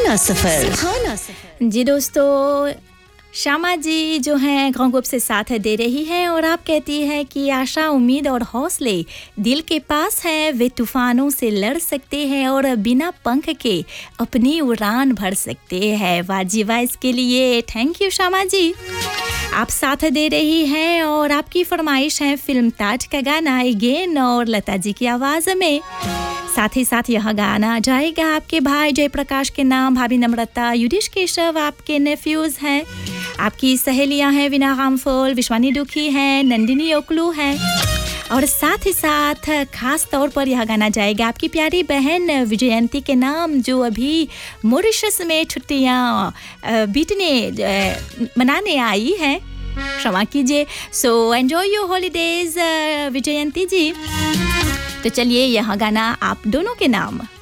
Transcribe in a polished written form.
सुहाना सफर। जी दोस्तों, श्यामा जी जो हैं ग्रुप से साथ दे रही हैं और आप कहती है कि आशा, उम्मीद और हौसले दिल के पास हैं, वे तूफानों से लड़ सकते हैं और बिना पंख के अपनी उड़ान भर सकते हैं। वाह जी वाह, इसके लिए थैंक यू श्यामा जी। आप साथ दे रही हैं और आपकी फरमाइश है फिल्म ताज का गाना अगेन और लता जी की आवाज़ में। साथ ही साथ यह गाना जाएगा आपके भाई जयप्रकाश के नाम, भाभी नम्रता, युधिश केशव आपके नेफ्यूज हैं, आपकी सहेलियां हैं विना रामफल, विश्वानी दुखी हैं, नंदिनी ओकलू हैं और साथ ही साथ खास तौर पर यह गाना जाएगा आपकी प्यारी बहन विजयंती के नाम, जो अभी मॉरिशस में छुट्टियां मनाने आई हैं, क्षमा कीजिए। सो एंजॉय योर हॉलीडेज विजयंती जी। तो चलिए यह गाना आप दोनों के नाम।